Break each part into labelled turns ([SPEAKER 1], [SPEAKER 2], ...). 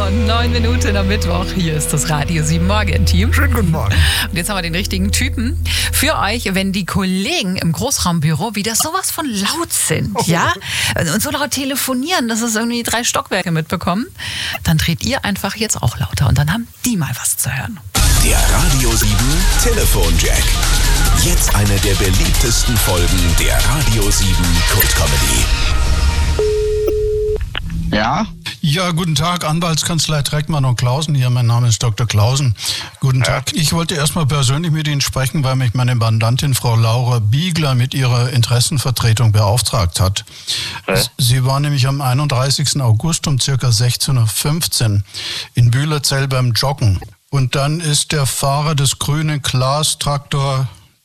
[SPEAKER 1] und 9 Minuten am Mittwoch. Hier ist das Radio 7 Morgen-Team.
[SPEAKER 2] Schönen guten Morgen.
[SPEAKER 1] Und jetzt haben wir den richtigen Typen für euch, wenn die Kollegen im Großraumbüro wieder sowas von laut sind, ja? Und so laut telefonieren, dass es irgendwie 3 Stockwerke mitbekommen. Dann dreht ihr einfach jetzt auch lauter und dann haben die mal was zu hören.
[SPEAKER 3] Der Radio 7 Telefonjack. Jetzt eine der beliebtesten Folgen der Radio 7 Kult Comedy.
[SPEAKER 4] Ja?
[SPEAKER 2] Ja, guten Tag, Anwaltskanzlei Dreckmann und Klausen hier. Mein Name ist Dr. Klausen. Guten Tag. Ich wollte erstmal persönlich mit Ihnen sprechen, weil mich meine Mandantin, Frau Laura Biegler, mit ihrer Interessenvertretung beauftragt hat. Sie war nämlich am 31. August um ca. 16.15 Uhr in Bühlerzell beim Joggen. Und dann ist der Fahrer des grünen Claas-Traktor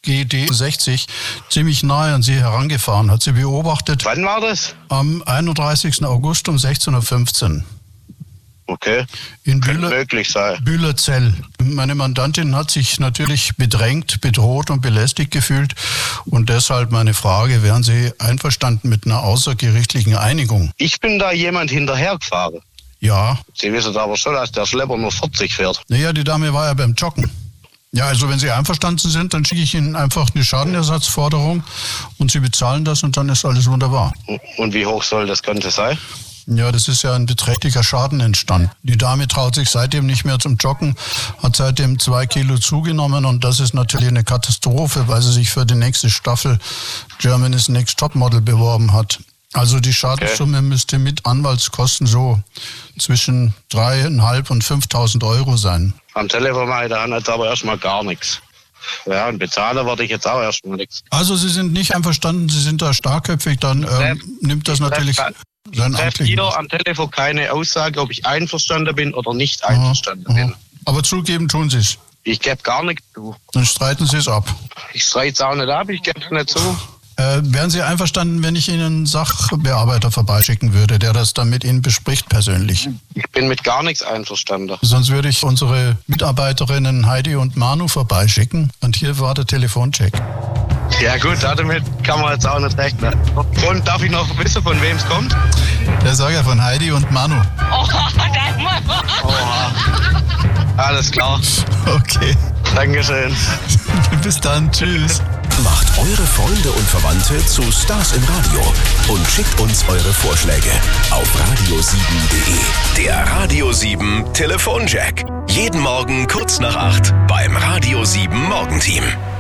[SPEAKER 2] GD60 ziemlich nahe an sie herangefahren, hat sie beobachtet.
[SPEAKER 4] Wann war das?
[SPEAKER 2] Am 31. August um 16.15 Uhr.
[SPEAKER 4] Okay.
[SPEAKER 2] In
[SPEAKER 4] Könnte möglich sein.
[SPEAKER 2] Bühlerzell. Meine Mandantin hat sich natürlich bedrängt, bedroht und belästigt gefühlt. Und deshalb meine Frage, wären Sie einverstanden mit einer außergerichtlichen Einigung?
[SPEAKER 4] Ich bin da jemand hinterhergefahren.
[SPEAKER 2] Ja.
[SPEAKER 4] Sie wissen aber schon, dass der Schlepper nur 40 fährt.
[SPEAKER 2] Naja, die Dame war ja beim Joggen. Ja, also wenn Sie einverstanden sind, dann schicke ich Ihnen einfach eine Schadenersatzforderung und Sie bezahlen das und dann ist alles wunderbar.
[SPEAKER 4] Und wie hoch soll das Ganze sein?
[SPEAKER 2] Ja, das ist ja ein beträchtlicher Schaden entstanden. Die Dame traut sich seitdem nicht mehr zum Joggen, hat seitdem 2 Kilo zugenommen und das ist natürlich eine Katastrophe, weil sie sich für die nächste Staffel Germany's Next Topmodel beworben hat. Also die Schadenssumme müsste mit Anwaltskosten so zwischen 3.500 und 5.000 Euro sein.
[SPEAKER 4] Am Telefon mache ich da jetzt aber erstmal gar nichts. Ja, und bezahlen würde ich jetzt auch erstmal nichts.
[SPEAKER 2] Also Sie sind nicht einverstanden, Sie sind da starkköpfig, dann nimmt das natürlich seinen amtlichen...
[SPEAKER 4] Hier am Telefon keine Aussage, ob ich einverstanden bin oder nicht einverstanden bin.
[SPEAKER 2] Aber zugeben tun Sie es.
[SPEAKER 4] Ich gebe gar nichts zu.
[SPEAKER 2] Dann streiten Sie es ab.
[SPEAKER 4] Ich streite es auch nicht ab, ich gebe es nicht zu.
[SPEAKER 2] Wären Sie einverstanden, wenn ich Ihnen einen Sachbearbeiter vorbeischicken würde, der das dann mit Ihnen bespricht persönlich?
[SPEAKER 4] Ich bin mit gar nichts einverstanden.
[SPEAKER 2] Sonst würde ich unsere Mitarbeiterinnen Heidi und Manu vorbeischicken. Und hier war der Telefoncheck.
[SPEAKER 4] Ja gut, damit kann man jetzt auch nicht rechnen. Und darf ich noch wissen, von wem es kommt?
[SPEAKER 2] Der Sorger von Heidi und Manu.
[SPEAKER 4] Oha. Alles klar.
[SPEAKER 2] Okay.
[SPEAKER 4] Dankeschön.
[SPEAKER 2] Bis dann. Tschüss.
[SPEAKER 3] Macht eure Freunde und Verwandte zu Stars im Radio und schickt uns eure Vorschläge auf radio7.de. Der Radio 7 Telefonjack. Jeden Morgen kurz nach 8 beim Radio 7 Morgenteam.